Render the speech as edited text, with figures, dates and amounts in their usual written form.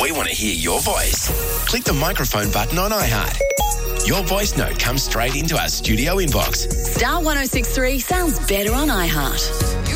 We want to hear your voice. Click the microphone button on iHeart. Your voice note comes straight into our studio inbox. Star 106.3 sounds better on iHeart.